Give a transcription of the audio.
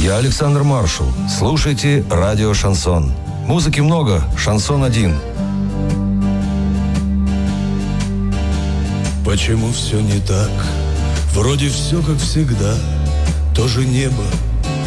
Я Александр Маршал. Слушайте радио «Шансон». Музыки много, шансон один. Почему все не так? Вроде все как всегда. То же небо,